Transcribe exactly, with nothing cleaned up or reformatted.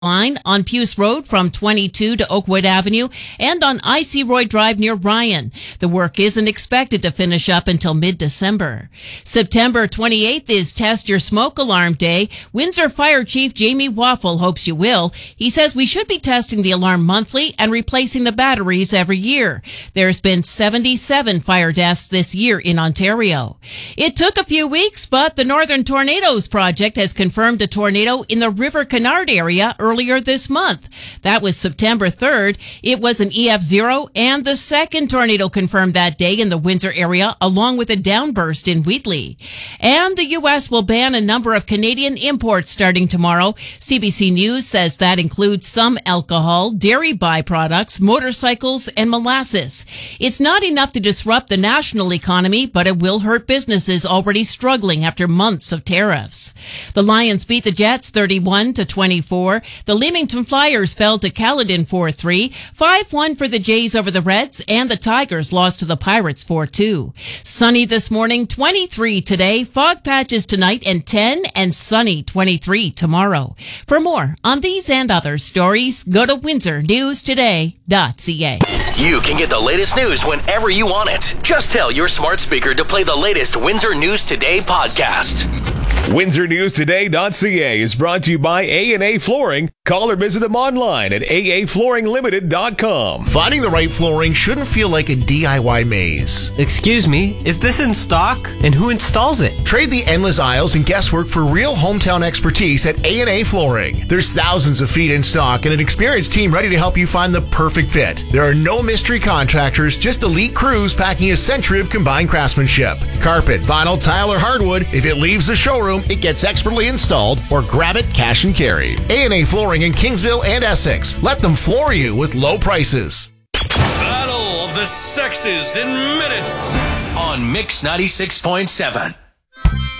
line on Puce Road from twenty-two to Oakwood Avenue and on I C Roy Drive near Ryan. The work isn't expected to finish up until mid-December. September twenty-eighth is Test Your Smoke Alarm Day. Windsor Fire Chief Jamie Waffle hopes you will. He says we should be testing the alarm monthly and replacing the batteries every year. There's been seventy-seven fire deaths this year in Ontario. It took a few weeks, but the Northern Tornadoes Project has confirmed a tornado in the River Canard area earlier this month. That was September third. It was an E F zero and the second tornado confirmed that day in the Windsor area, along with a downburst in Wheatley. And the U S will ban a number of Canadian imports starting tomorrow. C B C News says that includes some alcohol, dairy byproducts, motorcycles, and molasses. It's not enough to disrupt the national economy, but it will hurt businesses already struggling after months of tariffs. The Lions beat the Jets thirty-one to twenty-four. The Leamington Flyers fell to Caledon four three. five one for the Jays over the Reds, and the Tigers lost to the Pirates four two. Sunny this morning, twenty-three today. Fog patches tonight and ten, and sunny twenty-three tomorrow. For more on these and other stories, go to windsor news today dot c a. You can get the latest news whenever you want it. Just tell your smart speaker to play the latest Windsor News Today podcast. windsor news today dot c a is brought to you by A and A Flooring. Call or visit them online at a a flooring limited dot com. Finding the right flooring shouldn't feel like a D I Y maze. Excuse me, is this in stock? And who installs it? Trade the endless aisles and guesswork for real hometown expertise at A and A Flooring. There's thousands of feet in stock and an experienced team ready to help you find the perfect fit. There are no mystery contractors, just elite crews packing a century of combined craftsmanship. Carpet, vinyl, tile, or hardwood, if it leaves the showroom, it gets expertly installed, or grab it cash and carry. A and A Flooring in Kingsville and Essex. Let them floor you with low prices. Battle of the Sexes in minutes on Mix ninety-six point seven.